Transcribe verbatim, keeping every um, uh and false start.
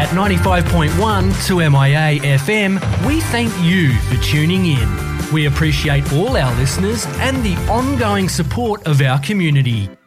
at ninety-five point one to M I A F M, we thank you for tuning in. We appreciate all our listeners and the ongoing support of our community.